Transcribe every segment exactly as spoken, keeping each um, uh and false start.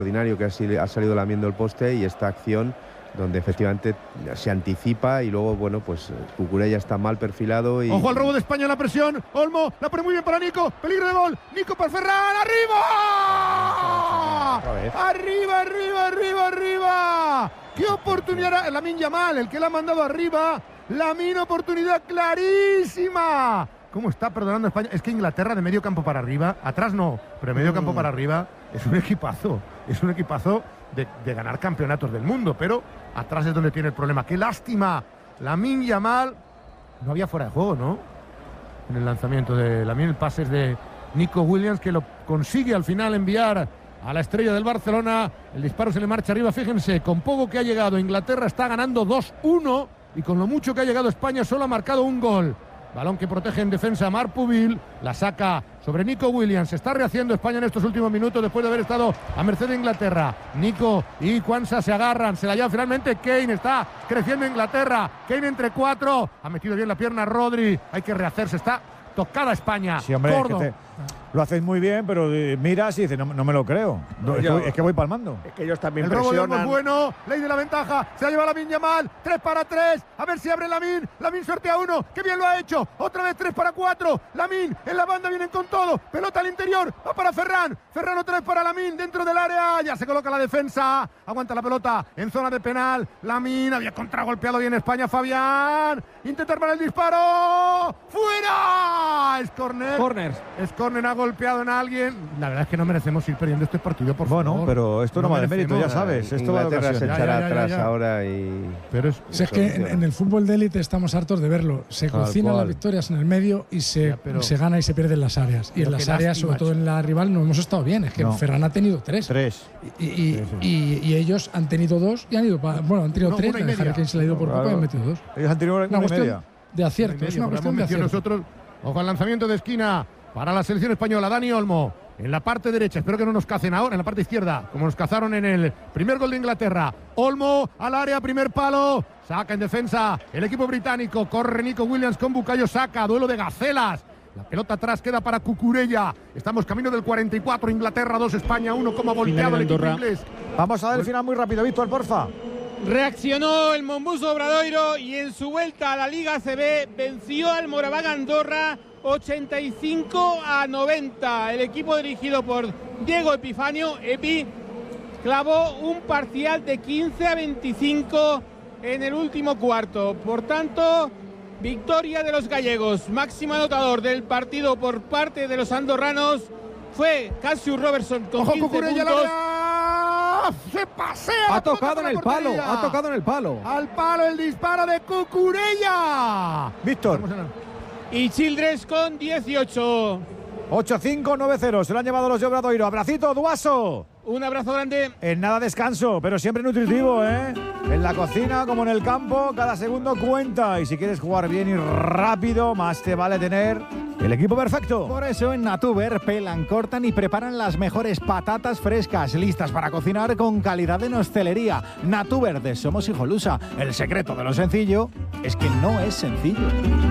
extraordinario que ha salido lamiendo el poste, y esta acción donde efectivamente se anticipa y luego, bueno, pues Cucurella está mal perfilado y... Ojo al robo de España en la presión. Olmo, la pone muy bien para Nico. Peligro de gol. Nico para Ferran. ¡Arriba! ¡Arriba, arriba, arriba, arriba! ¡Qué oportunidad! Lamine Yamal, el que la ha mandado arriba. Lamine, oportunidad clarísima. ¿Cómo está perdonando España? Es que Inglaterra de medio campo para arriba, atrás no, pero de medio campo para arriba es un equipazo. Es un equipazo de, de ganar campeonatos del mundo, pero atrás es donde tiene el problema. ¡Qué lástima! Lamine Yamal, no había fuera de juego, ¿no? En el lanzamiento de Lamine, el pase es de Nico Williams, que lo consigue al final enviar a la estrella del Barcelona. El disparo se le marcha arriba. Fíjense, con poco que ha llegado, Inglaterra está ganando dos uno, y con lo mucho que ha llegado España solo ha marcado un gol. Balón que protege en defensa Marpuville, la saca sobre Nico Williams. Se está rehaciendo España en estos últimos minutos después de haber estado a merced de Inglaterra. Nico y Kwanza se agarran, se la lleva finalmente Kane. Está creciendo Inglaterra. Kane entre cuatro, ha metido bien la pierna Rodri. Hay que rehacerse, está tocada España. Sí, hombre, es que te, lo hacéis muy bien, pero eh, miras y dices, no, no me lo creo. No, es, que, es que voy palmando. Es que ellos también el presionan. El robo de Olmo es bueno, ley de la ventaja, se la lleva Lamine Yamal, tres para tres, a ver si abre Lamine, Lamine sortea uno, qué bien lo ha hecho, otra vez tres para cuatro, Lamine en la banda, vienen con todo, pelota al interior, va para Ferran, Ferran otra vez para Lamine, dentro del área, ya se coloca la defensa, aguanta la pelota en zona de penal, Lamine, había contragolpeado bien España, Fabián, intenta armar el disparo, ¡fuera! Es córner, Corner. es córner, ha golpeado en alguien. La verdad es que no merecemos ir perdiendo este partido, por bueno, favor. Bueno, pero esto no, no va de mérito, ya sabes. Esto Inglaterra va de se echará ya, ya, ya, atrás ya, ya. ahora y... Pero es, Si es que en, en el fútbol de élite estamos hartos de verlo. Se Tal cocinan cual. las victorias en el medio y se, Ya, pero- se gana y se pierde en las áreas. Y Pero en las qué áreas, lástima, sobre todo en la rival, no hemos estado bien. Es que No. Ferran ha tenido tres. Tres. Y, y, y- y ellos han tenido dos y han ido pa- bueno, han tenido No, tres. una y media. Harry Kane se le ha ido por Claro. poco y han metido dos. Ellos han tenido una, Una una y cuestión media. de acierto. Es una cuestión de acierto. nosotros. Ojo al lanzamiento de esquina para la selección española. Dani Olmo en la parte derecha. Espero que no nos cacen ahora en la parte izquierda, como nos cazaron en el primer gol de Inglaterra. Olmo al área, primer palo. Saca en defensa el equipo británico. Corre Nico Williams con Bukayo Saka. Duelo de gacelas. La pelota atrás queda para Cucurella. Estamos camino del cuarenta y cuatro. Inglaterra dos, España uno. Como ha volteado el equipo Andorra. inglés. Vamos a dar el final muy rápido, Víctor, porfa. Reaccionó el Mombuso Obradoiro y en su vuelta a la Liga A C B venció al Moraván Andorra ochenta y cinco a noventa. El equipo dirigido por Diego Epifanio, Epi, clavó un parcial de quince a veinticinco en el último cuarto. Por tanto, victoria de los gallegos. Máximo anotador del partido por parte de los andorranos fue Cassius Robertson con Ojo, quince Cucurella al puntos. área. Se pasea. Ha la pelota tocado por en la el palo, portería. ha tocado en el palo. Al palo el disparo de Cucurella. Víctor. Vamos a la- Y Childress con dieciocho. ocho cinco nueve cero. Se lo han llevado los de Obradoiro. Abracito, Duaso. Un abrazo grande. En nada descanso, pero siempre nutritivo, ¿eh? En la cocina como en el campo, cada segundo cuenta. Y si quieres jugar bien y rápido, más te vale tener el equipo perfecto. Por eso en Natuber pelan, cortan y preparan las mejores patatas frescas, listas para cocinar con calidad en hostelería. Natuber de Somos Hijolusa. El secreto de lo sencillo es que no es sencillo.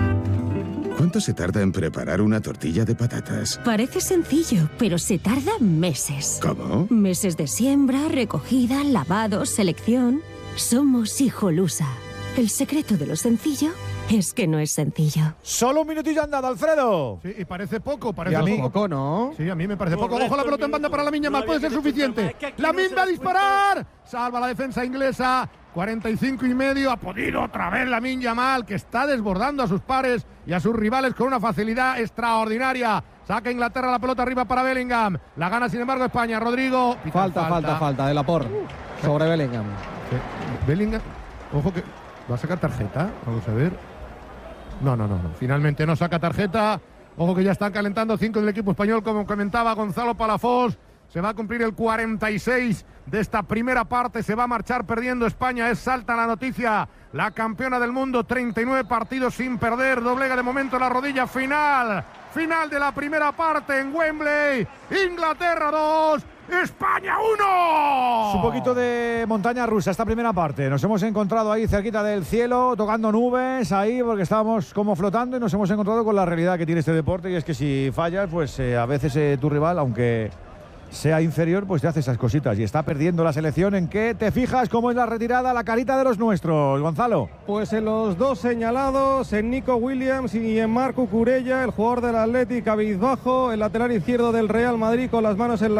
¿Cuánto se tarda en preparar una tortilla de patatas? Parece sencillo, pero se tarda meses. ¿Cómo? Meses de siembra, recogida, lavado, selección. Somos Hijolusa. El secreto de lo sencillo es que no es sencillo. Solo un minutillo andado, Alfredo. Sí, y parece poco, parece Y a mí- poco. Poco, ¿no? Sí, a mí me parece poco. Ojo la pelota en banda para Lamine Yamal, puede ser suficiente. Lamine va a disparar. Salva la defensa inglesa. cuarenta y cinco y medio. Ha podido otra vez Lamine Yamal, que está desbordando a sus pares y a sus rivales con una facilidad extraordinaria. Saca Inglaterra la pelota arriba para Bellingham. La gana, sin embargo, España. Rodrigo. Pita Falta, falta, falta de Laporte sobre Bellingham. Sí. Bellingham. Ojo que va a sacar tarjeta. Vamos a ver. No, no, no, no. Finalmente no saca tarjeta. Ojo que ya están calentando cinco del equipo español, como comentaba Gonzalo Palafox. Se va a cumplir el cuarenta y seis de esta primera parte. Se va a marchar perdiendo España. Es salta la noticia. La campeona del mundo, treinta y nueve partidos sin perder. Doblega de momento la rodilla. Final. Final de la primera parte en Wembley. Inglaterra dos. España uno. Es un poquito de montaña rusa esta primera parte. Nos hemos encontrado ahí cerquita del cielo, tocando nubes ahí, porque estábamos como flotando y nos hemos encontrado con la realidad que tiene este deporte. Y es que si fallas, pues eh, a veces eh, tu rival, aunque sea inferior, pues te hace esas cositas. Y está perdiendo la selección. ¿En qué te fijas? ¿Cómo es la retirada? La carita de los nuestros, Gonzalo. Pues en los dos señalados, en Nico Williams y en Marc Cucurella, el jugador del Athletic cabizbajo, el lateral izquierdo del Real Madrid con las manos en la